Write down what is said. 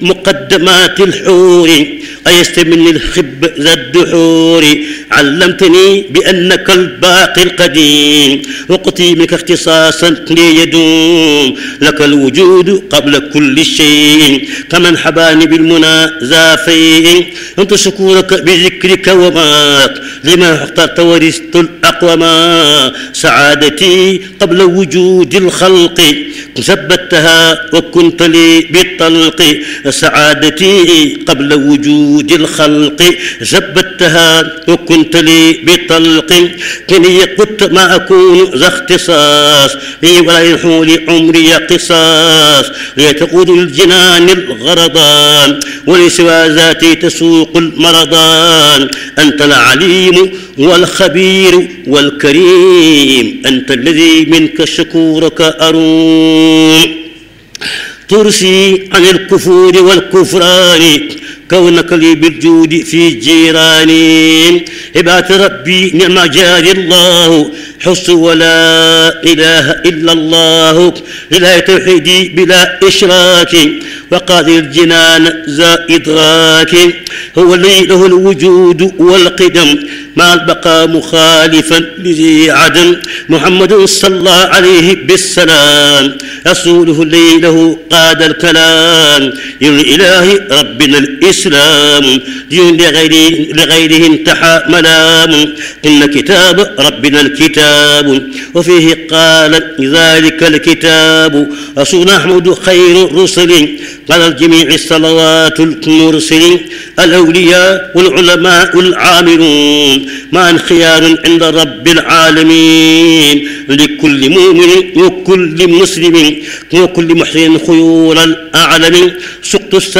مقدمات الحور أيست من الخب ذا الدحور علمتني بأنك الباقي القديم وقتي منك اختصاصا لي يدوم لك الوجود قبل كل شيء كمن حباني بالمنى زافين أنت شكورك بذكرك وماك لما اخترت ورثت الأقوما سعادتي قبل وجود الخلق ثبتها وكنت لي بالطلق سعادتي قبل وجود الخلق ثبتها وكنت لي بطلق كني قلت ما أكون ذا اختصاص لي ولا يحول عمري قصاص ليتقود الجنان الغرضان ولسوى ذاتي تسوق المرضان أنت العليم والخبير والكريم أنت الذي منك شكورك أروم ترسي عن الكفور والكفران كونك لي بالجود في جيراني عباد ربي نعم جاري الله حص ولا إله إلا الله إله توحيدي بلا إشراك وقاضي الجنان ذا إدراك هو الذي له الوجود والقدم مع البقاء مخالفا لذي عدم محمد صلى الله عليه بالسلام رسوله الذي له قاد الكلام للإله ربنا الإسلام دين لغيره انتحى ملام إن كتاب ربنا الكتاب وفيه قال ذلك الكتاب رسول أحمد خير الرسل على الجميع الصلوات المرسلين الأولياء والعلماء العاملون مع خيار عند رب العالمين لكل مؤمن وكل مسلم وكل محسن خيور الأعلم سقط